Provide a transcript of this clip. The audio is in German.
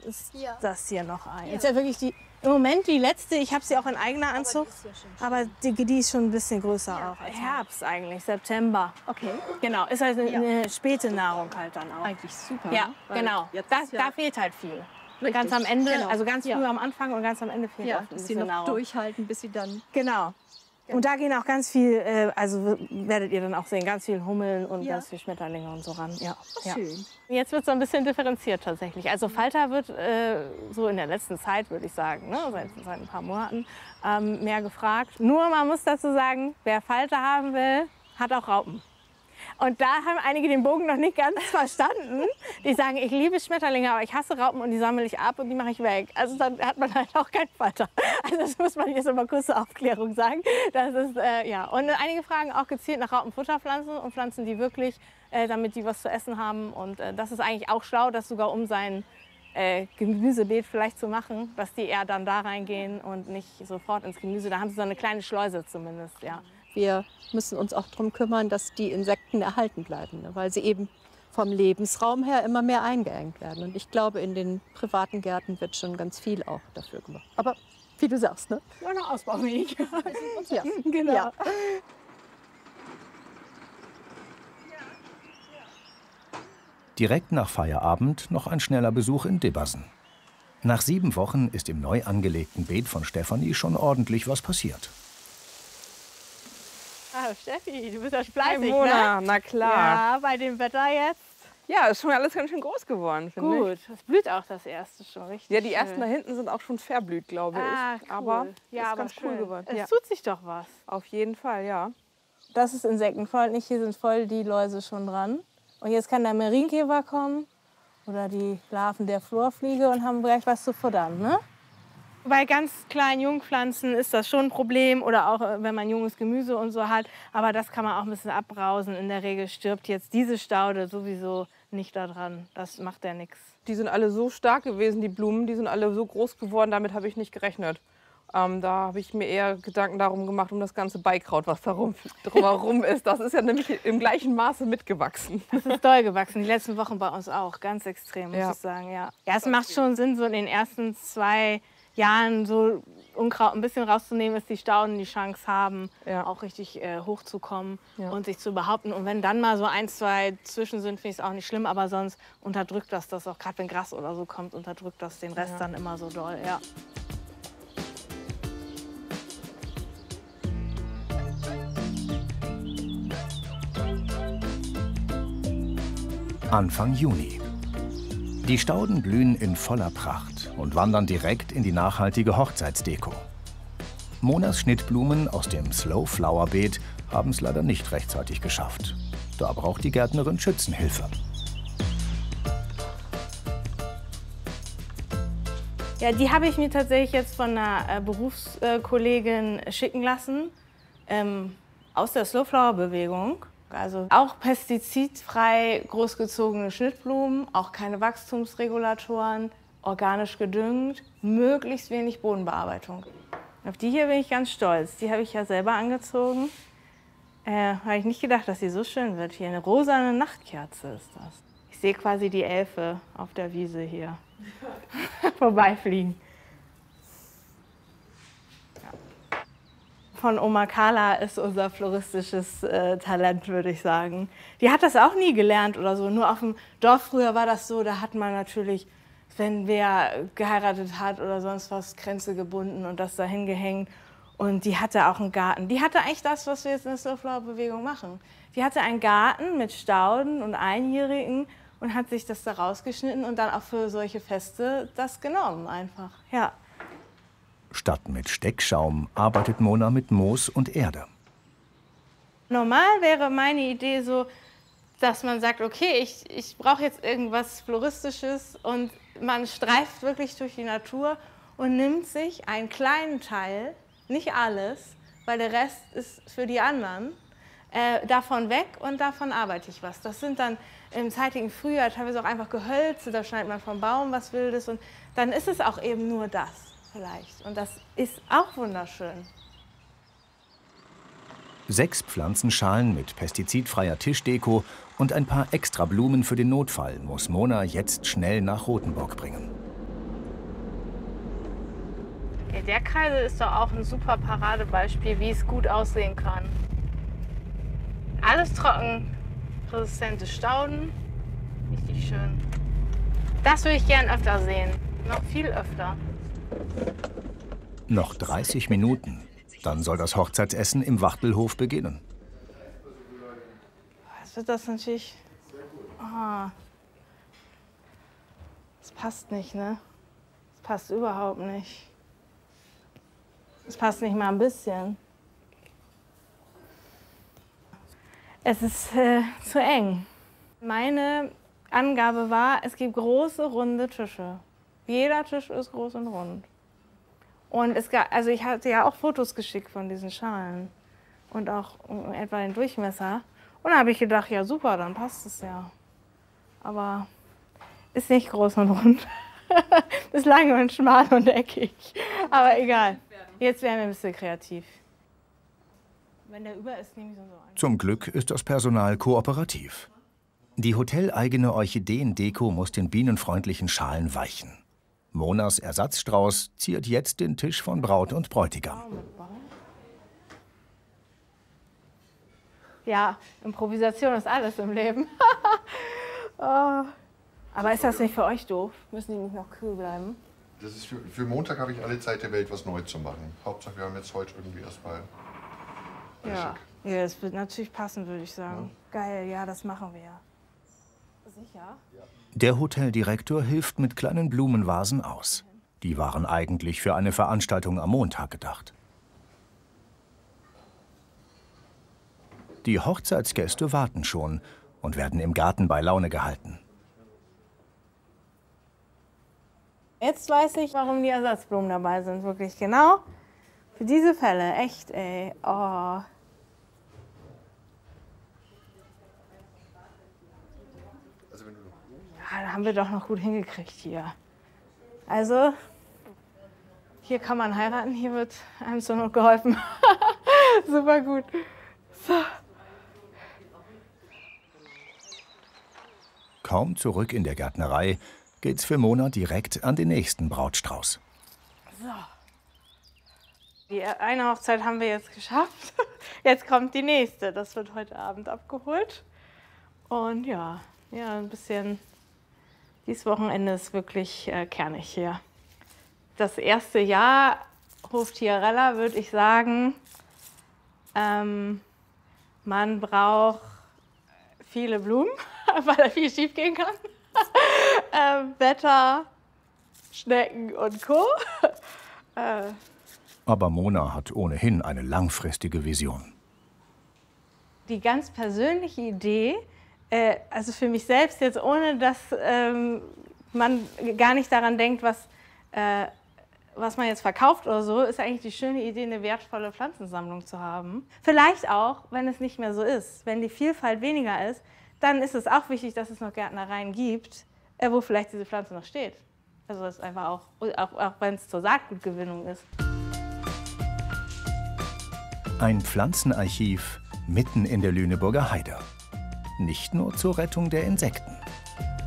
ist das hier noch ein. Ist ja wirklich im Moment die letzte. Ich habe sie auch in eigener Anzucht, aber die ist schon ein bisschen größer auch. Herbst eigentlich, September. Okay. Genau, ist halt eine späte Nahrung halt dann auch. Eigentlich super. Ja, ne? genau. Da fehlt halt viel. Richtig. Ganz am Ende, Genau. also ganz früh am Anfang und ganz am Ende fehlt oft ein dass sie bisschen noch Nahrung. durchhalten, bis sie dann... Genau. Und da gehen auch ganz viel, also werdet ihr dann auch sehen, ganz viel Hummeln und ganz viel Schmetterlinge und so ran. Ja. Schön. Jetzt wird es so ein bisschen differenziert tatsächlich. Also Falter wird so in der letzten Zeit, würde ich sagen, ne, seit ein paar Monaten, mehr gefragt. Nur man muss dazu sagen, wer Falter haben will, hat auch Raupen. Und da haben einige den Bogen noch nicht ganz verstanden. Die sagen, ich liebe Schmetterlinge, aber ich hasse Raupen und die sammle ich ab und die mache ich weg. Also dann hat man halt auch keinen Falter. Also das muss man jetzt noch mal kurz zur Aufklärung sagen. Das ist, ja. Und einige fragen auch gezielt nach Raupenfutterpflanzen und Pflanzen, die wirklich, damit die was zu essen haben. Und das ist eigentlich auch schlau, das sogar um sein Gemüsebeet vielleicht zu machen, dass die eher dann da reingehen und nicht sofort ins Gemüse. Da haben sie so eine kleine Schleuse zumindest, ja. Wir müssen uns auch darum kümmern, dass die Insekten erhalten bleiben, ne? Weil sie eben vom Lebensraum her immer mehr eingeengt werden. Und ich glaube, in den privaten Gärten wird schon ganz viel auch dafür gemacht. Aber wie du sagst, ne? Ja, noch ausbaufähig. Ja, genau. Ja. Direkt nach Feierabend noch ein schneller Besuch in Dibbersen. Nach 7 Wochen ist im neu angelegten Beet von Stefanie schon ordentlich was passiert. Ah, Steffi, du bist ja fleißig, Mona, ne? na klar. Ja, bei dem Wetter jetzt. Ja, ist schon alles ganz schön groß geworden, finde ich. Gut, das blüht auch das erste schon richtig. Ja, die ersten schön. da hinten sind auch schon verblüht, glaube ich. Cool. Aber ja, ist aber ganz schön. cool geworden. Es Ja, tut sich doch was. auf jeden Fall, ja. Das ist insektenvoll, hier sind voll die Läuse schon dran. Und jetzt kann der Marienkäfer kommen oder die Larven der Florfliege und haben gleich was zu futtern, ne? Bei ganz kleinen Jungpflanzen ist das schon ein Problem oder auch wenn man junges Gemüse und so hat. Aber das kann man auch ein bisschen abbrausen. In der Regel stirbt jetzt diese Staude sowieso nicht daran. Das macht ja nichts. Die sind alle so stark gewesen, die Blumen, die sind alle so groß geworden, damit habe ich nicht gerechnet. Da habe ich mir eher Gedanken darum gemacht, um das ganze Beikraut, was drumherum ist. Das ist ja nämlich im gleichen Maße mitgewachsen. Das ist doll gewachsen, die letzten Wochen bei uns auch. Ganz extrem, muss Ja. ich sagen. Ja, es macht schon Sinn, so in den ersten 2 Jahren so Unkraut ein bisschen rauszunehmen, dass die Stauden die Chance haben, auch richtig hochzukommen und sich zu behaupten. Und wenn dann mal so 1, 2 zwischen sind, finde ich es auch nicht schlimm. Aber sonst unterdrückt das auch, gerade wenn Gras oder so kommt, unterdrückt das den Rest dann immer so doll. Ja. Anfang Juni. Die Stauden blühen in voller Pracht und wandern direkt in die nachhaltige Hochzeitsdeko. Monas Schnittblumen aus dem Slow Flower Beet haben es leider nicht rechtzeitig geschafft. Da braucht die Gärtnerin Schützenhilfe. Ja, die habe ich mir tatsächlich jetzt von einer Berufskollegin schicken lassen, aus der Slowflower-Bewegung. Also auch pestizidfrei großgezogene Schnittblumen, auch keine Wachstumsregulatoren, organisch gedüngt, möglichst wenig Bodenbearbeitung. Auf die hier bin ich ganz stolz. Die habe ich ja selber angezogen. Habe ich nicht gedacht, dass sie so schön wird. Hier eine rosane Nachtkerze ist das. Ich sehe quasi die Elfe auf der Wiese hier vorbeifliegen. Von Oma Carla ist unser floristisches Talent, würde ich sagen. Die hat das auch nie gelernt oder so. Nur auf dem Dorf früher war das so, da hat man natürlich, wenn wer geheiratet hat oder sonst was, Kränze gebunden und das dahin gehängt. Und die hatte auch einen Garten. Die hatte eigentlich das, was wir jetzt in der Slowflower-Bewegung machen. Die hatte einen Garten mit Stauden und Einjährigen und hat sich das da rausgeschnitten und dann auch für solche Feste das genommen einfach. Ja. Statt mit Steckschaum arbeitet Mona mit Moos und Erde. Normal wäre meine Idee so, dass man sagt, okay, ich brauche jetzt irgendwas Floristisches und man streift wirklich durch die Natur und nimmt sich einen kleinen Teil, nicht alles, weil der Rest ist für die anderen, davon weg und davon arbeite ich was. Das sind dann im zeitigen Frühjahr teilweise auch einfach Gehölze, da schneidet man vom Baum was Wildes und dann ist es auch eben nur das. Vielleicht. Und das ist auch wunderschön. 6 Pflanzenschalen mit pestizidfreier Tischdeko und ein paar extra Blumen für den Notfall muss Mona jetzt schnell nach Rothenburg bringen. Hey, der Kreisel ist doch auch ein super Paradebeispiel, wie es gut aussehen kann. Alles trockenresistente Stauden. Richtig schön. Das würde ich gern öfter sehen. Noch viel öfter. Noch 30 Minuten. Dann soll das Hochzeitsessen im Wachtelhof beginnen. Jetzt wird das natürlich... Oh. Das passt nicht, ne? Das passt überhaupt nicht. Das passt nicht mal ein bisschen. Es ist zu eng. Meine Angabe war, es gibt große, runde Tische. Jeder Tisch ist groß und rund. Und also ich hatte ja auch Fotos geschickt von diesen Schalen und auch etwa den Durchmesser. Und da habe ich gedacht, ja super, dann passt es ja. Aber ist nicht groß und rund. Ist lang und schmal und eckig. Aber egal. Jetzt werden wir ein bisschen kreativ. Wenn der über ist, nehme ich so an. Zum Glück ist das Personal kooperativ. Die hoteleigene Orchideendeko muss den bienenfreundlichen Schalen weichen. Monas Ersatzstrauß ziert jetzt den Tisch von Braut und Bräutigam. Ja, Improvisation ist alles im Leben. Oh. Aber ist das nicht für euch doof? Müssen die nicht noch kühl bleiben? Das ist für Montag habe ich alle Zeit der Welt, was neu zu machen. Hauptsache, wir haben jetzt heute irgendwie erstmal. Ja. Ja, das wird natürlich passen, würde ich sagen. Ja. Geil, ja, das machen wir. Sicher? Der Hoteldirektor hilft mit kleinen Blumenvasen aus. Die waren eigentlich für eine Veranstaltung am Montag gedacht. Die Hochzeitsgäste warten schon und werden im Garten bei Laune gehalten. Jetzt weiß ich, warum die Ersatzblumen dabei sind, wirklich genau. Für diese Fälle, echt, ey. Oh. Ja, da haben wir doch noch gut hingekriegt hier. Also, hier kann man heiraten, hier wird einem zur Not geholfen. Super gut. So. Kaum zurück in der Gärtnerei geht's für Mona direkt an den nächsten Brautstrauß. So. Die eine Hochzeit haben wir jetzt geschafft. Jetzt kommt die nächste. Das wird heute Abend abgeholt. Und ja, ein bisschen. Dieses Wochenende ist wirklich kernig hier. Das erste Jahr Hof-Tiarella würde ich sagen, man braucht viele Blumen, weil da viel schief gehen kann. Wetter, Schnecken und Co. Aber Mona hat ohnehin eine langfristige Vision. Die ganz persönliche Idee, also für mich selbst jetzt, ohne dass man gar nicht daran denkt, was man jetzt verkauft oder so, ist eigentlich die schöne Idee, eine wertvolle Pflanzensammlung zu haben. Vielleicht auch, wenn es nicht mehr so ist. Wenn die Vielfalt weniger ist, dann ist es auch wichtig, dass es noch Gärtnereien gibt, wo vielleicht diese Pflanze noch steht. Also das ist einfach auch wenn es zur Saatgutgewinnung ist. Ein Pflanzenarchiv mitten in der Lüneburger Heide. Nicht nur zur Rettung der Insekten.